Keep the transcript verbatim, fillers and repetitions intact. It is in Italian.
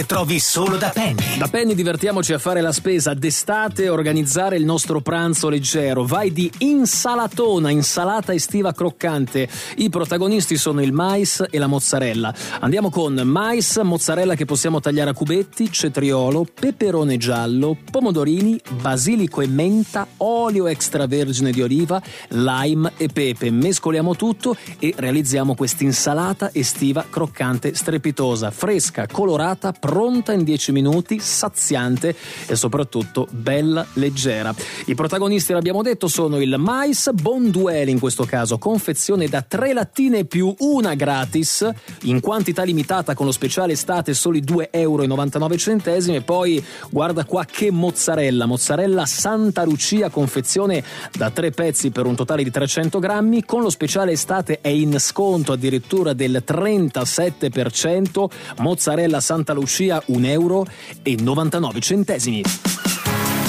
trovi solo da Penny. Da Penny divertiamoci a fare la spesa d'estate e organizzare il nostro pranzo leggero. Vai di insalatona, insalata estiva croccante. I protagonisti sono il mais e la mozzarella. Andiamo con mais, mozzarella che possiamo tagliare a cubetti, cetriolo, peperone giallo, pomodorini, basilico e menta, olio extravergine di oliva, lime e pepe. Mescoliamo tutto e realizziamo quest'insalata estiva croccante strepitosa, fresca, colorata, pronta in dieci minuti, saziante e soprattutto bella leggera. I protagonisti, l'abbiamo detto, sono il mais Bonduelle, in questo caso confezione da tre lattine più una gratis in quantità limitata con lo speciale estate, soli due euro e novantanove centesimi. E poi guarda qua che mozzarella, mozzarella Santa Lucia, confezione da tre pezzi per un totale di trecento grammi, con lo speciale estate è in sconto addirittura del trentasette per cento. Mozzarella Santa Lucia un euro e novantanove centesimi.